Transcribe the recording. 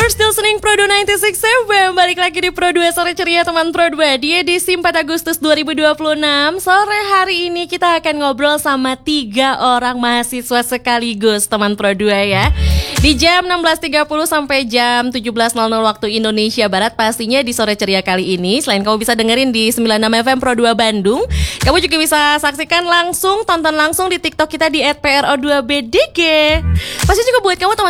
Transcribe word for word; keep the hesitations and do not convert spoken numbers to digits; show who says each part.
Speaker 1: You're still listening Pro dua sembilan enam F M. Balik lagi di Pro dua Sore Ceria teman Pro dua. Di edisi empat Agustus dua ribu dua puluh enam. Sore hari ini kita akan ngobrol sama tiga orang mahasiswa sekaligus teman Pro dua ya. Di jam enam belas tiga puluh sampai jam tujuh belas nol nol waktu Indonesia Barat. Pastinya di Sore Ceria kali ini, selain kamu bisa dengerin di sembilan puluh enam F M Pro dua Bandung, kamu juga bisa saksikan langsung, tonton langsung di TikTok kita di et p r o dua b d g. Pasti juga buat kamu teman